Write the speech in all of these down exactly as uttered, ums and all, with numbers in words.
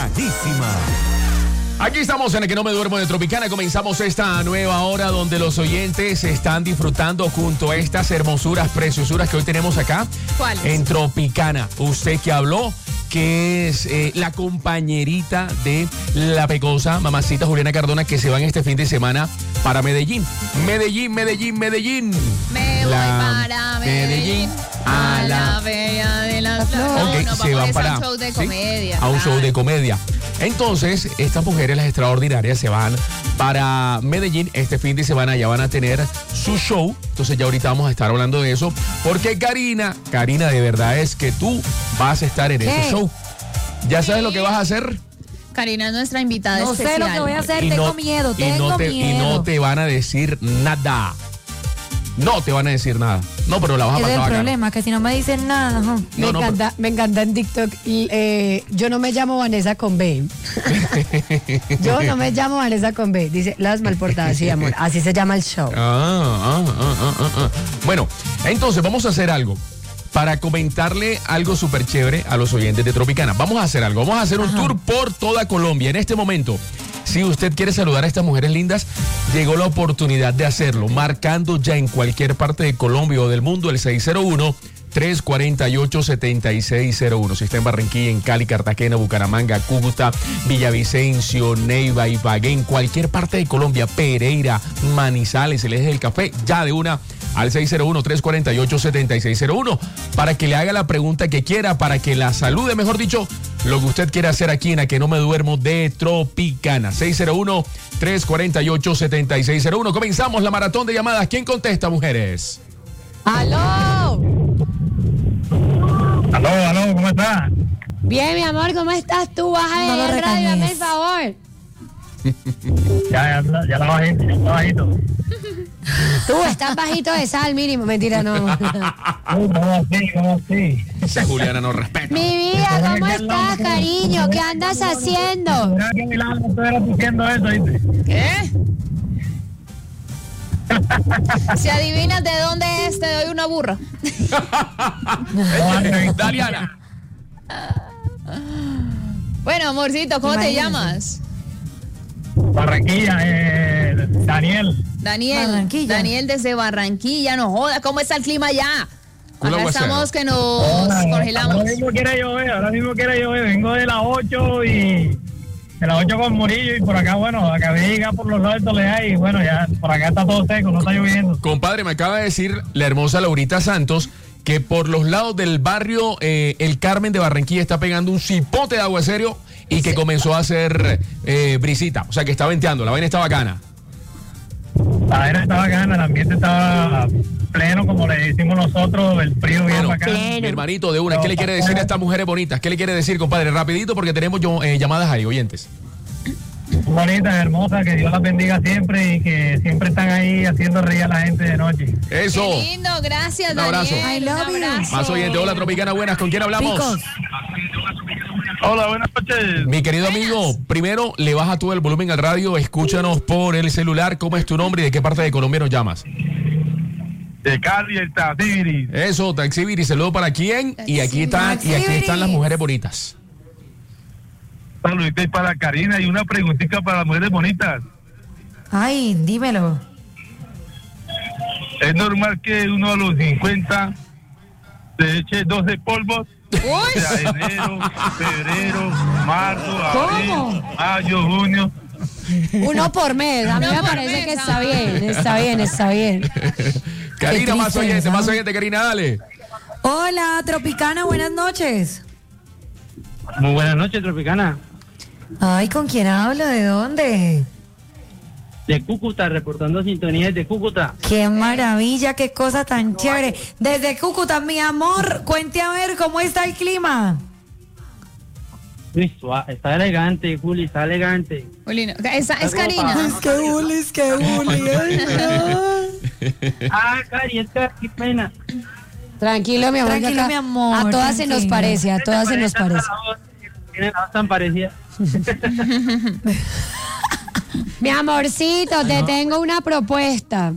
Aquí estamos en el que no me duermo de Tropicana. Comenzamos esta nueva hora donde los oyentes están disfrutando junto a estas hermosuras, preciosuras que hoy tenemos acá. ¿Cuáles? En Tropicana. Usted que habló, que es eh, la compañerita de la pecosa mamacita Juliana Cardona, que se van este fin de semana para Medellín. Medellín, Medellín, Medellín. Me voy La para Medellín, a la bella de las flores. Ok, No, se van para a un show de ¿sí? comedia. A un claro. show de comedia. Entonces, estas mujeres, las extraordinarias, se van para Medellín. Este fin de semana ya van a tener su show. Entonces ya ahorita vamos a estar hablando de eso. Porque Karina, Karina, de verdad es que tú vas a estar en ¿Qué? ese show. ¿Ya sabes lo que vas a hacer? Karina es nuestra invitada No especial. sé lo que voy a hacer, Y tengo no- miedo, y tengo no te, miedo. Y no te van a decir nada. No te van a decir nada. No, pero la vas a Ese pasar es el bacano. problema, que si no me dicen nada, ajá. No, me, no, encanta, me encanta en TikTok. y, eh, yo no me llamo Vanessa con B. Yo no me llamo Vanessa con B. Dice las malportadas, sí, amor. Así se llama el show. Ah, ah, ah, ah, ah, ah. Bueno, entonces vamos a hacer algo para comentarle algo súper chévere a los oyentes de Tropicana. Vamos a hacer algo, vamos a hacer un Ajá. tour por toda Colombia. En este momento, si usted quiere saludar a estas mujeres lindas, llegó la oportunidad de hacerlo, marcando ya en cualquier parte de Colombia o del mundo el seis cero uno, tres cuatro ocho, siete seis cero uno. Si está en Barranquilla, en Cali, Cartagena, Bucaramanga, Cúcuta, Villavicencio, Neiva, Ibagué, en cualquier parte de Colombia, Pereira, Manizales, el Eje del Café, ya de una al seis cero uno, tres cuatro ocho, siete seis cero uno para que le haga la pregunta que quiera, para que la salude, mejor dicho, lo que usted quiera hacer aquí en A Que No Me Duermo de Tropicana. seis cero uno, tres cuatro ocho, siete seis cero uno. Comenzamos la maratón de llamadas. ¿Quién contesta, mujeres? ¡Aló! Aló, aló, ¿cómo estás? Bien, mi amor, ¿cómo estás tú? Baja No lo el radio, hazme el regañes. favor. Ya, ya, ya la bajito, ya está bajito. Tú estás bajito de sal, mínimo. Mentira, no. Uy, ¿cómo así? ¿Cómo así? Esa Juliana no respeta. Mi vida, ¿cómo estás, cariño? ¿Qué andas haciendo? Mira qué milagro estuvieras diciendo eso, ¿viste? ¿Qué? Si adivinas de dónde es, te doy una burra. Daliana. Bueno, amorcito, ¿cómo te Imagínese. llamas? Barranquilla, eh, Daniel. Daniel. Barranquilla. Daniel desde Barranquilla, no joda, ¿cómo está el clima allá? Culo Acá aguacero. estamos que nos Ahora, congelamos. Ahora mismo quiere llover, ahora mismo quiere llover. Vengo de las ocho y de las ocho con Murillo y por acá, bueno, acabé de llegar por los lados de Toledo y bueno, ya por acá está todo seco, no está lloviendo. Compadre, me acaba de decir la hermosa Laurita Santos que por los lados del barrio eh, El Carmen de Barranquilla está pegando un cipote de aguacero y que comenzó a hacer eh, brisita. O sea, que está venteando. La vaina está bacana. La vaina está bacana, el ambiente está pleno, como le decimos nosotros, el frío bien Bueno, bacano. mi hermanito de una, ¿qué le quiere decir a estas mujeres bonitas? ¿Qué le quiere decir, compadre? Rapidito, porque tenemos yo, eh, llamadas ahí, oyentes. Bonitas, hermosas, que Dios las bendiga siempre y que siempre están ahí haciendo reír a la gente de noche. Eso. Qué lindo, gracias, Un abrazo. Daniel. I love un you. abrazo. Más oyente. Hola, Tropicana, buenas. ¿Con quién hablamos? Picos. Hola, buenas noches. Mi querido amigo, primero le baja todo el volumen al radio, escúchanos por el celular. ¿Cómo es tu nombre y de qué parte de Colombia nos llamas? De Cali, el Taziri. Eso, Taxibiri, saludo para quién. Y aquí están, y aquí están las mujeres bonitas. Saluditos para Karina y una preguntita para las mujeres bonitas. Ay, dímelo. ¿Es normal que uno a los cincuenta se eche doce polvos? Uy, O sea, enero, febrero, marzo, abril, ¿Cómo? mayo, junio. Uno por mes. A mí Uno me por parece mes, que ah. está bien, está bien, está bien. Karina, más triste, oyente, ¿no? más oyente, Karina, dale. Hola, Tropicana, buenas noches. Muy buenas noches, Tropicana. Ay, ¿con quién hablo? ¿De dónde? De Cúcuta, reportando sintonías de Cúcuta. Qué maravilla, qué cosa tan chévere. Desde Cúcuta, mi amor, cuente a ver cómo está el clima. Uy, sua- está elegante, Juli, está elegante. Juli, no. Esa es Karina. Es que bully, es que bully. Ay, no. Ah, Cari, es que qué pena. Tranquilo, mi amor. que Tranquilo, acá mi amor, A todas se nos tranquilo. parece, a todas se nos parece. Tienen la voz tan parecida. Mi amorcito, te tengo una propuesta.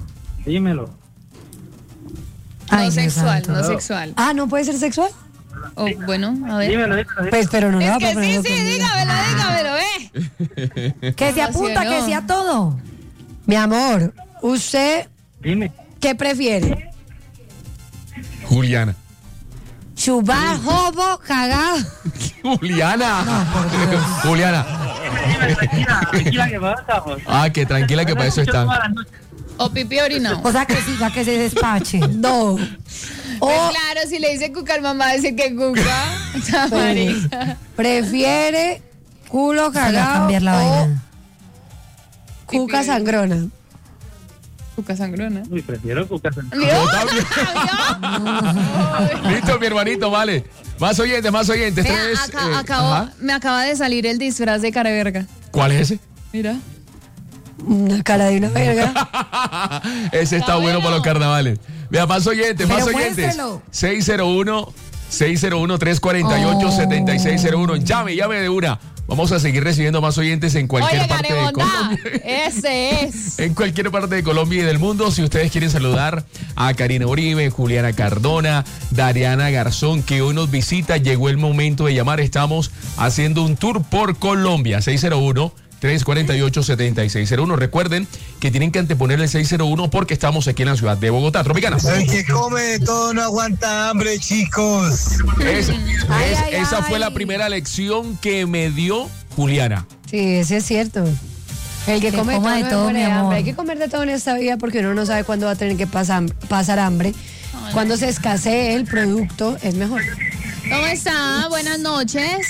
Dímelo. Ay, No Dios sexual, santo. no sexual. Ah, ¿no puede ser sexual? Oh, bueno, a ver. Dímelo, dímelo. Pues, pero no le va a Es que poner sí, lo sí, que diga. dígamelo, dígamelo, eh. Que se apunta, que sea todo. Mi amor, ¿usted Dime. qué prefiere? Juliana. ¿Chubar, jobo, cagado? Juliana. Juliana. Tranquila, tranquila, que pasamos. Ah, que tranquila que para eso están. O pipí orinado. O sea que sí, ya que se despache. No. Pues O claro, si le dice cuca al mamá, dice que cuca. Esa marica. prefiere culo Se va a cagado cambiar la o vaina. cuca sangrona. Cuca sangrona. Uy, prefiero cuca sangrona. ¿Vio? Yo Listo, mi hermanito, vale. Más oyentes, más oyentes. Vea, Tres, acá- eh, acabo- ajá. me acaba de salir el disfraz de careverga. ¿Cuál es ese? Mira. Una cara de una verga. Ese está bueno, bueno. para los carnavales. Vea, más oyentes, más Pero oyentes. muéstralo. seis cero uno, seis cero uno, tres cuatro ocho, siete seis cero uno. Llame, llame de una. Vamos a seguir recibiendo más oyentes en cualquier Oye, parte de Garebondá, Colombia. ese es. En cualquier parte de Colombia y del mundo, si ustedes quieren saludar a Karina Uribe, Juliana Cardona, Dariana Garzón, que hoy nos visita, llegó el momento de llamar. Estamos haciendo un tour por Colombia. seis cero uno, tres cuatro ocho, siete seis cero uno. Recuerden que tienen que anteponer el seis cero uno porque estamos aquí en la ciudad de Bogotá. Tropicana. El que come de todo no aguanta hambre, chicos. Es- Ay, es- ay, esa ay. fue la primera lección que me dio Juliana. Sí, ese es cierto. El que Que come coma todo de no todo, muere mi de amor. hambre. Hay que comer de todo en esta vida porque uno no sabe cuándo va a tener que pasar, pasar hambre. Cuando se escasee el producto, es mejor. ¿Cómo está? Buenas noches.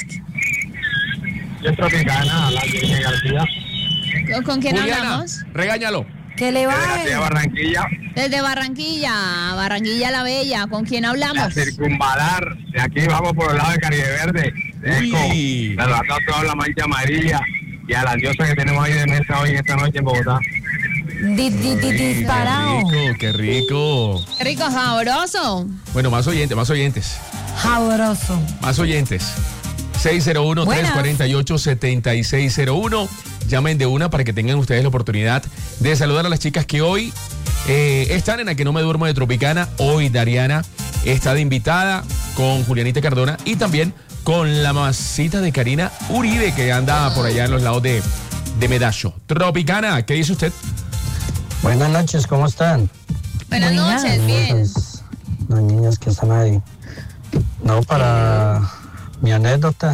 Yo Tropicana, la Virgen García. ¿Con, con quién Juliana, hablamos? regáñalo. Que le baje. Barranquilla, Desde Barranquilla, Barranquilla la Bella. ¿Con quién hablamos? circunvalar. De aquí vamos por el lado de Caribe Verde. Uy. Pero acá toda la mancha amarilla. Y a la diosa que tenemos ahí de mesa hoy en esta noche en Bogotá. Di- di- di- disparado. Qué rico, qué rico. Qué rico, sabroso. Bueno, más oyentes, más oyentes. Sabroso. Más oyentes. seis cero uno, tres cuatro ocho, siete seis cero uno. Llamen de una para que tengan ustedes la oportunidad de saludar a las chicas que hoy eh, están en A Que No Me Duermo de Tropicana. Hoy Dariana está de invitada con Julianita Cardona y también con la mamacita de Karina Uribe, que anda por allá en los lados de, de Medallo. Tropicana, ¿qué dice usted? Buenas noches, ¿cómo están? Buenas Buenas. noches, bien. Pues, las niñas que están ahí. No, para mi anécdota,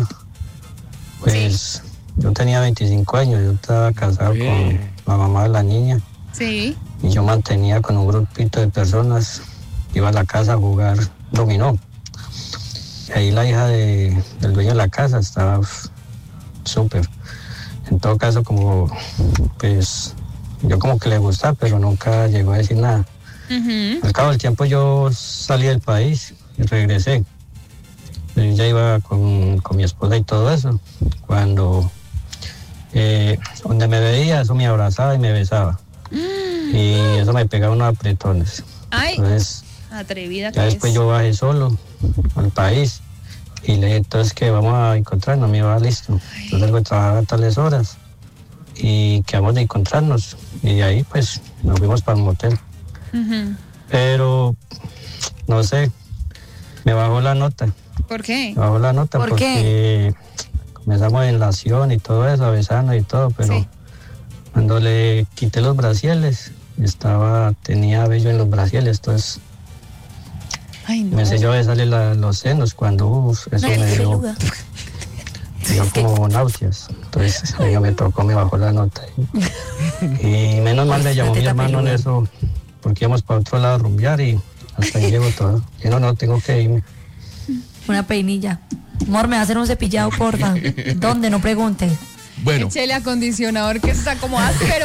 pues yo tenía veinticinco años, yo estaba casado Bien. con la mamá de la niña Sí. y yo mantenía con un grupito de personas, iba a la casa a jugar dominó. Y ahí la hija de, del dueño de la casa estaba uf, súper. En todo caso, como, pues, yo como que le gustaba, pero nunca llegó a decir nada. Ujú. Al cabo del tiempo yo salí del país y regresé. Yo ya iba con, con mi esposa y todo eso. Cuando eh, donde me veía, eso me abrazaba y me besaba. Y eso me pegaba unos apretones. Ay, Entonces, atrevida que ya después es. yo bajé solo al país y le dije, entonces que vamos a encontrarnos, me iba listo. Yo tengo que trabajar a tales horas y quedamos de encontrarnos. Y de ahí pues nos fuimos para el motel. Ujú. Pero, no sé, me bajó la nota, ¿Por qué? me bajó la nota ¿Por porque comenzamos en la acción y todo eso, besando y todo, pero Sí. cuando le quité los brasieles, estaba, tenía vello en los brasieles, entonces Ay, no. me enseñó a besarle la- los senos cuando, uff, eso me dio, me dio como náuseas, entonces ella me tocó, me bajó la nota. Y, y menos mal me llamó mi hermano en eso, porque íbamos para otro lado a rumbear y hasta ahí llegó todo. Y no, no, tengo que irme. Una peinilla. Amor, me va a hacer un cepillado, porfa. ¿Dónde? No pregunte. Bueno, Échele acondicionador que está como áspero.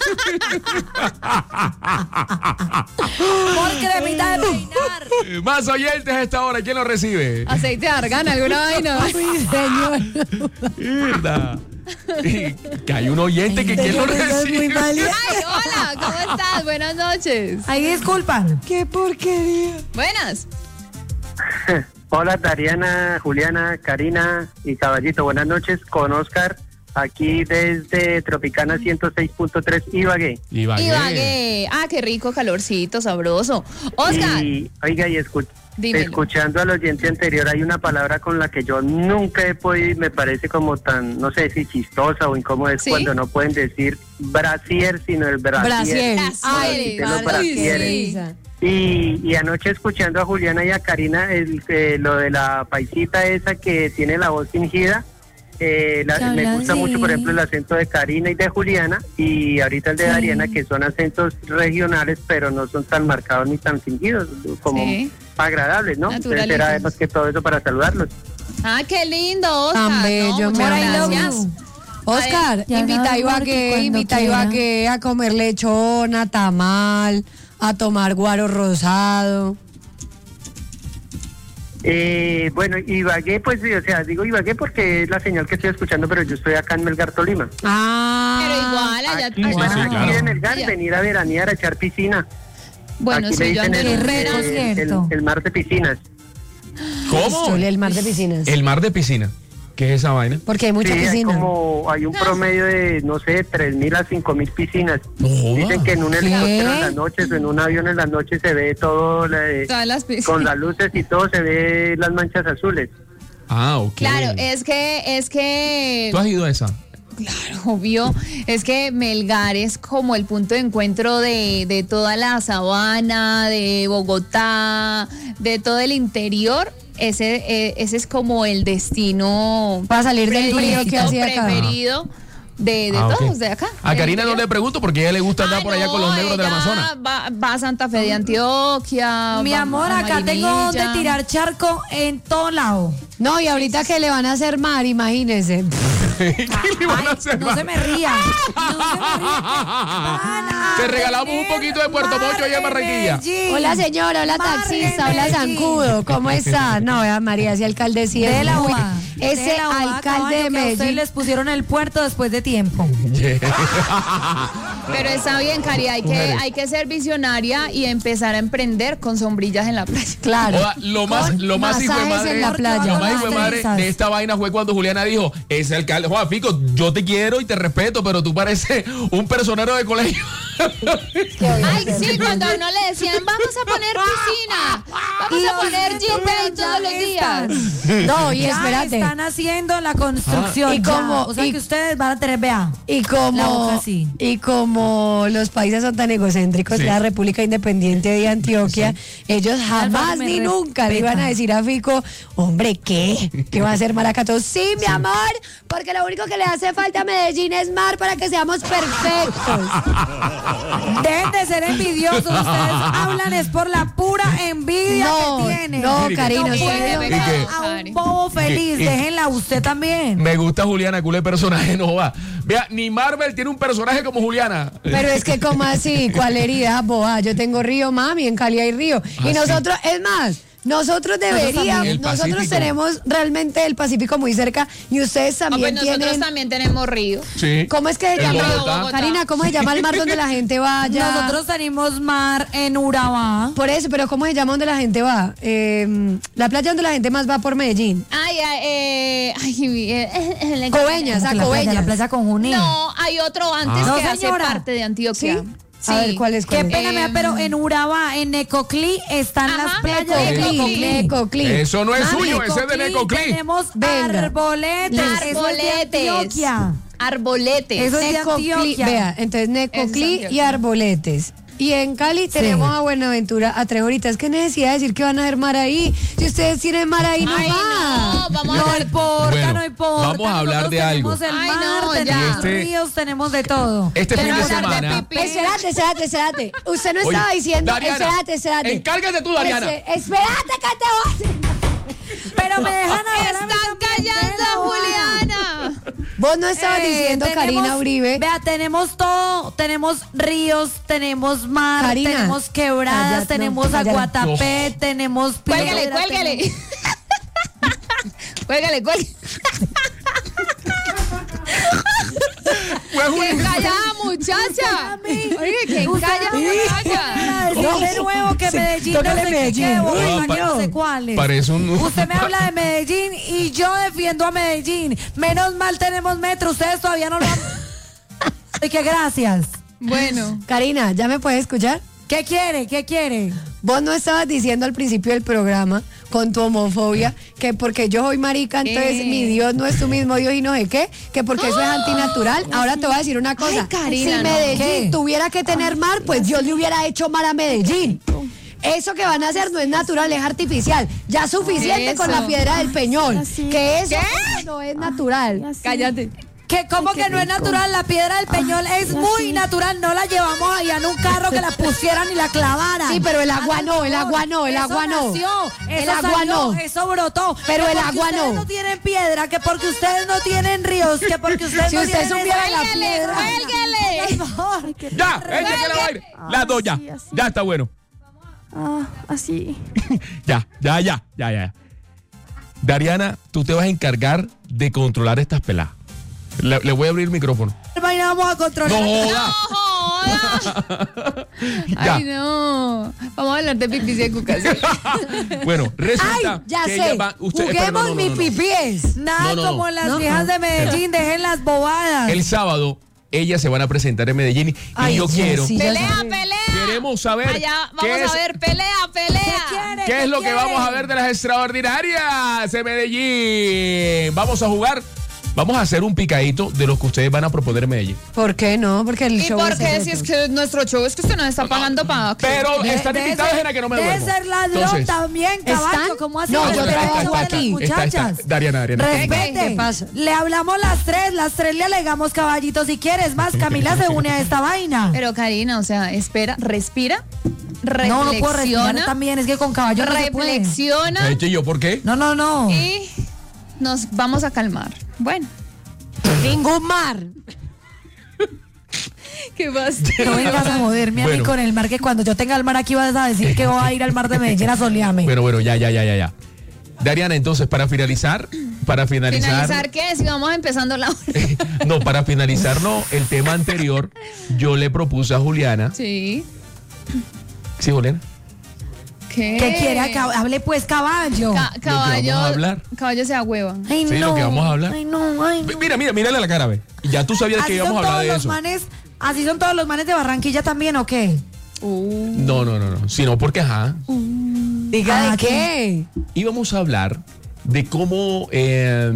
Amor, cremita de peinar. eh, más oyentes a esta hora. ¿Quién lo recibe? Aceite de argán, alguna vaina. Señor. Mierda. Y que hay un oyente que quién lo recibe. Ay, hola, ¿cómo estás? Buenas noches. Ahí disculpan. ¡Qué porquería! Buenas. Hola, Dariana, Juliana, Karina y Caballito. Buenas noches con Oscar, aquí desde Tropicana ciento seis punto tres Ibagué. Ibagué. Ibagué. Ah, qué rico, calorcito, sabroso. Oscar. Y, oiga, y escu- Dímelo. escuchando al oyente anterior, hay una palabra con la que yo nunca he podido, me parece como tan, no sé si chistosa o incómoda, es ¿Sí? cuando no pueden decir brasier, sino el brasier. Brasier. Ay, de los ay, brasieres. sí. Y, y anoche escuchando a Juliana y a Karina, el, eh, lo de la paisita esa que tiene la voz fingida, eh, la- Que me hablan gusta así. mucho, por ejemplo, el acento de Karina y de Juliana, y ahorita el de Dariana, que son acentos regionales, pero no son tan marcados ni tan fingidos, como Sí. agradables, ¿no? Entonces Naturalitos. era más que todo eso para saludarlos. Ah, qué lindo, Oscar. Tan bello, ¿no? mi Muchas amor. gracias. Oscar, Ya invita a nada, Ibagué, cuando invita a quiera. Ibagué a comer lechón, a tamal, a tomar guaro rosado. Eh, bueno, Ibagué, pues, sí, o sea, digo Ibagué porque es la señal que estoy escuchando, pero yo estoy acá en Melgar, Tolima. Ah, Pero igual, allá. Aquí, sí, bueno, sí, aquí claro. de Melgar, Allá. venir a veranear, a echar piscina. Bueno, Aquí le sí, yo dicen ando en el, Herrera. Rico, eh, el- cierto. el mar de piscinas. ¿Cómo? Chole, el mar de piscinas. El mar de piscina. ¿Qué es esa vaina? Porque hay mucha Sí, hay piscina. como, hay un promedio de, no sé, tres mil a cinco mil piscinas. No joda. Dicen que en un ¿Qué? helicóptero en las noches o en un avión en las noches se ve todo, la- Todas las piscinas. con las luces y todo, se ve las manchas azules. Ah, ok. Claro, es que, es que, ¿Tú has ido a esa? claro, obvio, es que Melgar es como el punto de encuentro de, de toda la sabana, de Bogotá, de todo el interior. Ese, eh, ese es como el destino Para salir del frío que predilecto, hace acá. preferido de, de Ah, ok. todos, de acá. A del Karina no interior. le pregunto porque a ella le gusta andar Ah, por allá con los no, negros del ella Amazonas. Va, va a Santa Fe de Antioquia. Mi va amor, a acá tengo donde Marinilla. tirar charco en todo lado. No, y ahorita que le van a hacer mar, imagínense. ¿Qué le van a Ay, hacer no más? se me ría. No se me ría. Te regalamos un poquito de Puerto Mocho allá en Barranquilla. Hola señora, hola Mar taxista, en hola Medellín. zancudo, ¿cómo está? No, vea María, ese alcalde sí es De la muy- U A. Ese De la U A, alcalde caballo, de que a ustedes Medellín. les pusieron el puerto después de tiempo. Pero está bien, Cari, hay que, Mujeres. hay que ser visionaria y empezar a emprender con sombrillas en la playa. Claro. Oiga, lo más, Con lo más hijo de masajes madre, en la playa. lo más hijo de Con madre trenzas. de esta vaina fue cuando Juliana dijo, ese alcalde, Juan Fico, yo te quiero y te respeto, pero tú pareces un personero de colegio. Ay, sí, cuando a uno le decían, vamos a poner piscina, vamos a Los poner metros gym ahí ya todos los días. No, y Ya espérate. están haciendo la construcción. Ah. Y ya. como- o sea y- que ustedes van a tener, vea. Y La como, boca sí. y como los países son tan egocéntricos, Sí. la República Independiente de Antioquia, ellos jamás Alba, me ni nunca le iban a respeta. decir a Fico, hombre, ¿qué? ¿Qué va a hacer Maracato? Sí, mi amor, porque lo único que le hace falta a Medellín es mar para que seamos perfectos. Dejen de ser envidiosos. Ustedes hablan es por la pura envidia No, que tienen. no, Mire, Karina, No usted pueden no- ver que- a un bobo feliz. y- y- Déjenla usted también. Me gusta Juliana, culé personaje, no va. Vea, ni Marvel tiene un personaje como Juliana. Pero es que, ¿cómo así? ¿Cuál herida, boa? Yo tengo río, mami, en Cali hay río. Ah, y nosotros, es más, nosotros deberíamos, también. El nosotros Pacífico. tenemos realmente el Pacífico muy cerca y ustedes Ah, también pues nosotros tienen... también tenemos río. Sí. ¿Cómo es que se En llama? Bogotá. Karina, ¿cómo se llama el mar donde la gente va allá? Nosotros tenemos mar en Urabá. Por eso, pero ¿cómo se llama donde la gente va? Eh, la playa donde la gente más va por Medellín. Ay, ay, eh, ay, eh, eh, eh, Coveñas, Como a que la playa, Coveñas. la playa con Junín. No, hay otro antes Ah. que No, hace señora. parte de Antioquia. ¿Sí? A ver, ¿cuál es? Qué cuál es? pena, me da, Em, pero en Urabá, en Necoclí, están Ajá, las playas de Necoclí, Necoclí. Necoclí. Eso no es Mami, suyo, ese es de Necoclí. Tenemos Venga. arboletes. Eso es de Arboletes. Antioquia. Arboletes. Eso es de Necoclí, Antioquia. vea, entonces Necoclí Antioquia. y Arboletes. Y en Cali tenemos a Buenaventura a tres horitas. ¿Qué necesidad de decir que van a hacer mar ahí? Si ustedes tienen mar ahí, no Ay, va. no, vamos a No hacer- importa, Bueno, no importa. vamos a hablar Nosotros de algo. Tenemos el Ay, mar, no, tenemos ya. Este- ríos, tenemos de todo. Este fin de Tenemos hablar de semana. pipí. Espérate, espérate, espérate. Usted no Oye, estaba diciendo. Dariana, espérate, espérate. encárgate tú, Dariana. Ese- Espérate que te voy. Pero me dejan hablar a mí Están también, callando de a la U A. Juliana. Vos no estabas Eh, diciendo, tenemos- Karina Uribe. Vea, tenemos todo, tenemos ríos, tenemos mar, Karina, tenemos quebradas, cállate, tenemos no, cállate. aguatapé, tenemos Cuélgale, piedra, cuélgale. Cuélgale, cuélgale. Fue ¡Qué Juliana. callada, muchacha! Oye, qué Usted callada, no me muchacha. Decir de nuevo que Sí, Medellín no tócale sé qué, Medellín. qué, Ah, Bogotá, pa- que no sé cuáles. Parece un... Usted me habla de Medellín y yo defiendo a Medellín. Menos mal tenemos metro, ustedes todavía no lo han... Ay, que gracias. Bueno. Karina, ¿ya me puedes escuchar? ¿Qué quiere? ¿Qué quiere? Vos no estabas diciendo al principio del programa, con tu homofobia, que porque yo soy marica, entonces Eh. mi Dios no es tu mismo Dios y no sé qué, que porque eso es antinatural. Ahora te voy a decir una cosa. Ay, Karina, si no. Medellín ¿Qué? tuviera que tener mar, pues Dios le hubiera hecho mar a Medellín. Eso que van a hacer no es natural, es artificial. Ya suficiente Eso. con la piedra del Peñol. Que eso ¿Qué? no es natural. Cállate. Que como que no es natural, la piedra del Peñol es muy natural, no la llevamos allá en un carro que la pusieran y la clavaran. Sí, pero el agua Hagan no, el favor. agua no, el Eso agua no. nació, El eso agua salió, no. eso brotó. Pero Que el porque agua ustedes no. no tienen piedra, que porque ustedes no tienen ríos, que porque ustedes Si no usted tienen supiera la esa- piedra. ¡Cuélguele! Por favor. Ya, échate la vaina. Las dos ya. Ya está bueno. Ah, así. Ya, ya, ya, ya, ya. Dariana, tú te vas a encargar de controlar estas peladas. Le, le voy a abrir el micrófono. Vaina vamos a controlar. No ¡No joda. jodas! Ya. Ay, no. Vamos a hablar de pipis y de cucas. Bueno, resulta Ay, ya que sé. ella va. Usted, espera, Juguemos no, no, no, mi no. pipíes. Nada No, no, como no. las No, viejas no. de Medellín, dejen las bobadas. El sábado, ellas se van a presentar en Medellín y Ay, yo sí, quiero. sí. ¡Pelea, pelea! Queremos saber. Allá, qué vamos es- a ver, pelea, pelea. quiere? ¿Qué es lo que quiere? vamos a ver de las extraordinarias de Medellín? Vamos a jugar. Vamos a hacer un picadito de los que ustedes van a proponer en Medellín. ¿Por qué no? Porque el ¿Y show por es qué? Si es que nuestro show es que usted nos está pagando para... Pero De- están debe invitados ser- en a que no me debe duermo. ser ladrón Entonces, también, caballo. ¿Están? ¿Cómo así? No, que yo le traigo hablo a las aquí. Está, está. muchachas? Dariana, Dariana. Respete. ¿Qué pasa? Le hablamos las tres, las tres le alegamos, caballito. Si quieres más, Camila se une a esta vaina. Pero Karina, o sea, espera, respira, No, no puedo respirar reflexiona, también, es que con caballo no se puede. reflexiona ¿Y yo por qué? No, no, no. y nos vamos a calmar. Bueno, Ningún mar. ¿qué más? No vengas a joderme a mí Bueno. con el mar, que cuando yo tenga el mar aquí vas a decir que voy a ir al mar de Medellín a solearme. Bueno, bueno, ya, ya, ya, ya, ya. Dariana, entonces, para finalizar, para finalizar. ¿Finalizar qué? Si vamos empezando la hora. No, para finalizar, no, el tema anterior, yo le propuse a Juliana. Sí. ¿Sí, Juliana? ¿Qué? ¿Qué quiere? Acá- Hable pues, caballo. Ca- caballo, vamos a hablar. caballo se ahueva. Ay, Sí, no. lo que vamos a hablar. Ay, no, ay, no. Mira, mira, mírale la cara, ve. Y ya tú sabías que Así son íbamos a hablar todos de los eso. manes, así son todos los manes de Barranquilla también, ¿o qué? Uh, No, no, no, no. Sino porque, ajá, Diga Ah, de ¿qué? qué. íbamos a hablar de cómo. Eh,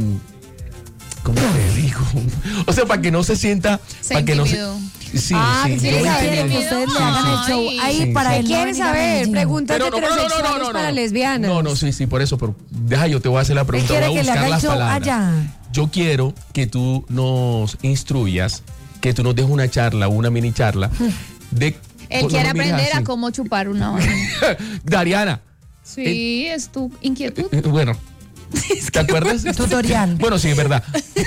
¿Cómo te digo? O sea, para que no se sienta. Se para que no se. intimidó. Sí, Ah, sí. que yo quiere me saber intimidé. que ustedes le hagan el show Ay. ahí Sí, para sí. él. ¿Qué quieres saber? Preguntas Pero no, pero no, no, no, heterosexuales no, para no. lesbianas. No, no, sí, sí, por eso, pero deja, yo te voy a hacer la pregunta, voy quiere a que le buscar haga el las show palabras. allá. Yo quiero que tú nos instruyas, que tú nos des una charla, una mini charla de. Él no quiere me mires aprender a así. cómo chupar una vaina. Dariana, Sí, es tu inquietud. eh, bueno, ¿te acuerdas? Tutorial. Bueno, sí, es verdad.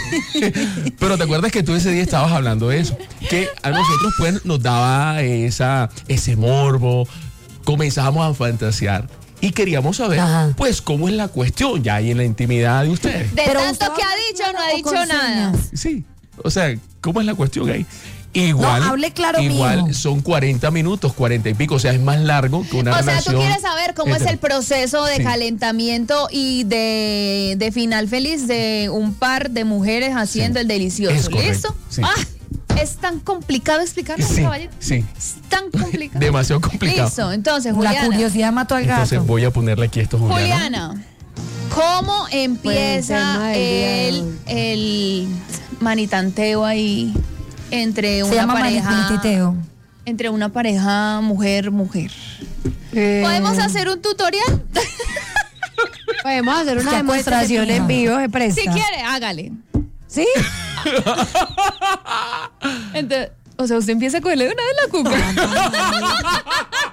Pero ¿te acuerdas que tú ese día estabas hablando de eso? Que a nosotros pues nos daba esa, ese morbo, comenzábamos a fantasear y queríamos saber Ajá. pues cómo es la cuestión ya ahí en la intimidad de ustedes. De Pero tanto usted que va ha dicho, no ha o dicho con nada. señas. Sí, o sea, ¿cómo es la cuestión ahí? Igual, No, hable claro, igual mijo. son cuarenta minutos, cuarenta y pico, o sea, es más largo que una O sea, relación. tú quieres saber cómo es hetero- el proceso de Sí. calentamiento y de, de final feliz de un par de mujeres haciendo Sí. el delicioso. Es correcto, ¿Listo? sí. Ah, es tan complicado explicarlo, Sí, caballero. sí. Es tan complicado. Demasiado complicado. Listo, entonces, La Juliana. curiosidad mató al gato. Entonces voy a ponerle aquí esto, Juliana. Juliana, ¿cómo empieza tema del día el, de el manitanteo ahí entre Se una llama pareja? manipulititeo. Entre una pareja mujer-mujer. Eh, ¿Podemos hacer un tutorial? Podemos hacer una Que acuéstese, demostración mija. en vivo, ¿se presta? Si quiere, hágale. ¿Sí? Entonces, o sea, usted empieza a cogerle de una de la cuca.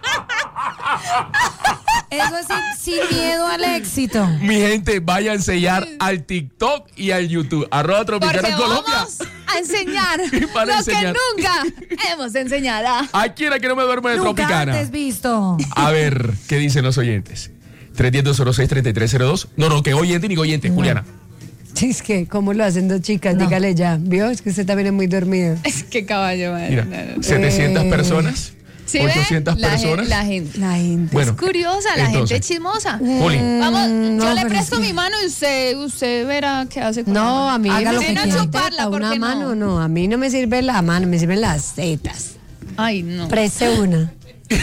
Eso es sin, sin miedo al éxito. Mi gente, vaya a enseñar al TikTok y al YouTube. Arroba Porque Tropicana Colombia. vamos a enseñar Van a lo enseñar. que nunca hemos enseñado. Aquí era que no me duermo de Nunca Tropicana. antes visto. A ver, ¿qué dicen los oyentes? tres uno cero, dos cero seis, tres tres cero dos. No, no, que oyente ni que oyente, Juliana. Sí, es que, ¿cómo lo hacen dos chicas? No. Dígale ya. ¿Vio? Es que usted también es muy dormido. Es que caballo, madre. Mira, No, no, no. setecientas Eh, personas, ¿Sí ve? ochocientas La gen- personas. La gente, La gente. Bueno, es curiosa, la entonces, gente es chismosa. Juli, Vamos, no, yo le pero presto es que- mi mano y usted, usted verá qué hace con la No, mano. a mí Haga me lo que sirve quiera. una chuparla, teta, ¿por una qué no? mano, no. A mí no me sirve la mano, me sirven las tetas. Ay, no. Preste una.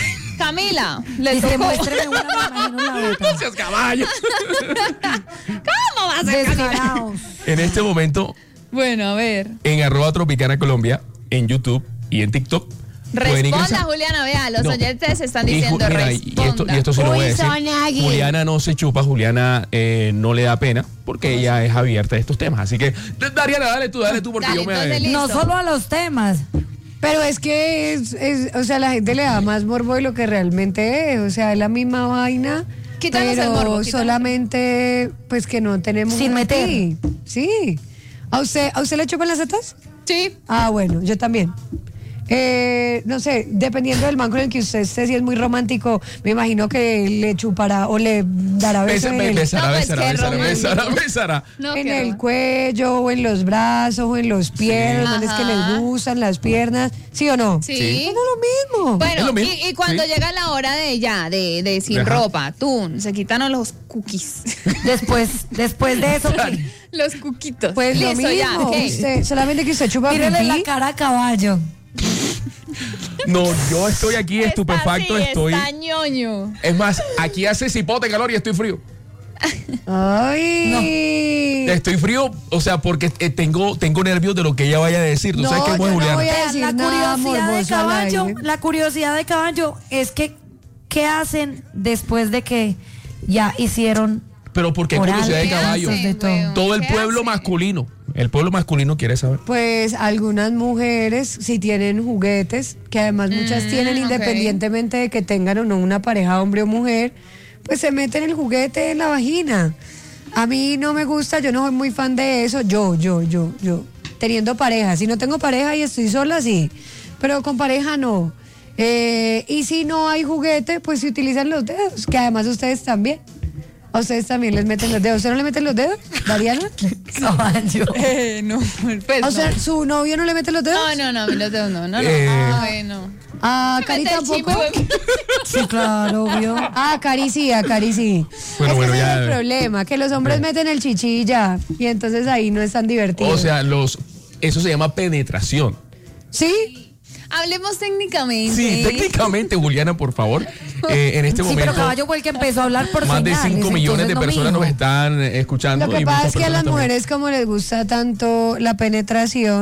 Camila, le Dice, tocó. muéstreme una, me imagino la otra. No seas caballo. ¿Cómo va a ser Camila? Descarados. En este momento, Bueno, a ver. en arroba Tropicana Colombia, en YouTube y en TikTok, pueden Responda, ingresar. Juliana, vea, los No. oyentes están Y Ju- diciendo mira, y, y esto, y esto sí lo voy a Uy, decir. Sonagui. Juliana no se chupa, Juliana eh, no le da pena, porque ella es abierta a estos temas. Así que, Dariana, dale tú, dale tú, porque Dale, yo me... entonces, listo. No solo a los temas. Pero es que es, es, o sea, la gente le da más morbo de lo que realmente es. O sea, es la misma vaina. Quítanos pero el morbo, quítanos. solamente, pues que no tenemos. Sin meter. Sí, sí. ¿A usted, ¿A usted le chupan las tetas? Sí. Ah, bueno, yo también. Eh, no sé, dependiendo del man con el que usted esté, si es muy romántico, me imagino que le chupará o le dará beso Besa- en be- el, Besará, No, pues, besará, qué besará, romántico. besará, besará. No, en qué el va. cuello o en los brazos o en los pies, los manes que Ajá. les gustan las piernas, ¿sí o no? Sí. Sí. No es lo mismo. Es Bueno, lo mismo, y, y cuando sí. llega la hora de ya, de, de sin Ajá. ropa, tú, se quitan los cookies. Después, después de eso, ¿qué? Los cuquitos. Pues lo Listo, ya. mismo. ¿qué? Usted- solamente que usted chupa Mírele pipí. la cara a caballo. No, yo estoy aquí Está estupefacto, así, estoy... está ñoño. Es más, aquí hace cipote calor y estoy frío. Ay. Estoy frío, o sea, porque eh, tengo, tengo nervios de lo que ella vaya a decir. ¿Tú No, sabes qué yo es no Juliana? voy a Vean, decir la nada curiosidad de morboso al caballo, aire. la curiosidad de caballo es que ¿qué hacen después de que ya hicieron Pero porque hay Oral. curiosidad de ¿Qué caballo. hacen? de todo. weón? Todo el ¿Qué pueblo hacen? masculino. El pueblo masculino quiere saber. Pues algunas mujeres si tienen juguetes, que además muchas Mm, tienen ok. independientemente de que tengan o no una pareja hombre o mujer, pues se meten el juguete en la vagina. A mí no me gusta, yo no soy muy fan de eso, yo, yo, yo, yo, teniendo pareja. Si no tengo pareja y estoy sola, sí, pero con pareja no. Eh, y si no hay juguete, pues se utilizan los dedos, que además ustedes también. A ustedes también les meten los dedos. ¿Usted no le meten los dedos, Dariana? caballo? Eh, no, pues O sea, no. ¿su novio no le mete los dedos? No, no, no, a mí los dedos no, no, no. Eh. Ah, bueno. ¿A Cari Mete el tampoco? chip, Sí, claro, obvio. Ah, Cari sí, a Cari sí. Bueno, es bueno, que ese ya- es el problema, que los hombres meten el chichi y ya, y entonces ahí no es tan divertido. O sea, los, eso se llama penetración. ¿Sí? Hablemos técnicamente. Sí, técnicamente, Juliana, por favor. Eh, en este Sí, momento, pero caballo fue el que empezó a hablar por más de señales, cinco millones de entonces no personas mijo. nos están eh, escuchando. Lo que y pasa muchas es que a las personas también. mujeres como les gusta tanto la penetración,